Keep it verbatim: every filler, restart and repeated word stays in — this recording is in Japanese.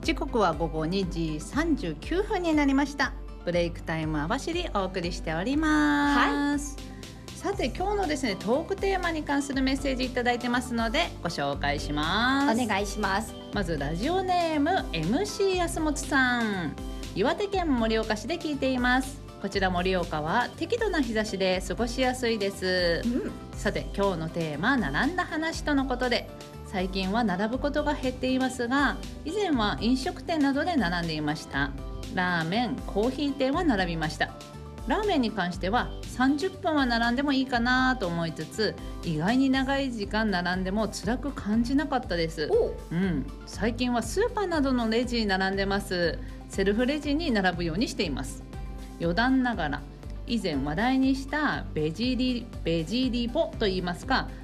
時刻は午後にじさんじゅうきゅうふんになりました。ブレイクタイム網走お送りしております、はい、さて今日のですねトークテーマに関するメッセージいただいてますのでご紹介します。 お願いします。 まずラジオネーム エムシー 安本さん、岩手県盛岡市で聞いています。こちら盛岡は適度な日差しで過ごしやすいです、うん、さて今日のテーマ並んだ話とのことで、最近は並ぶことが減っていますが、以前は飲食店などで並んでいました。ラーメン、コーヒー店は並びました。ラーメンに関してはさんじゅっぷんは並んでもいいかなと思いつつ、意外に長い時間並んでも辛く感じなかったです、うん、最近はスーパーなどのレジに並んでます。セルフレジに並ぶようにしています。余談ながら以前話題にしたベジリベジリポといいますか、